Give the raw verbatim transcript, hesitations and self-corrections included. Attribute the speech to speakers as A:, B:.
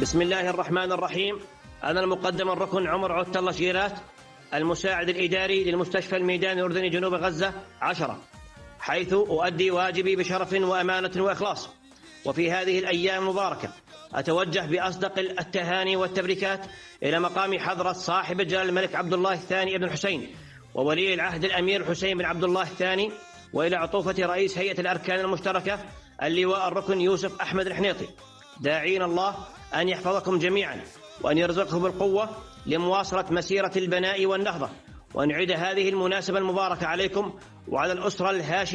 A: بسم الله الرحمن الرحيم. أنا المقدم الركن عمر عبد الله شيرات، المساعد الإداري للمستشفى الميداني الأردني جنوب غزة عشرة، حيث أؤدي واجبي بشرف وأمانة وإخلاص. وفي هذه الأيام المباركة أتوجه بأصدق التهاني والتبريكات إلى مقام حضرة صاحب الجلالة الملك عبد الله الثاني ابن الحسين وولي العهد الأمير الحسين بن عبد الله الثاني، وإلى عطوفة رئيس هيئة الأركان المشتركة اللواء الركن يوسف أحمد الحنيطي، داعين الله أن يحفظكم جميعا وأن يرزقكم القوة لمواصلة مسيرة البناء والنهضة، وأن يعيد هذه المناسبة المباركة عليكم وعلى الأسرة الهاشمية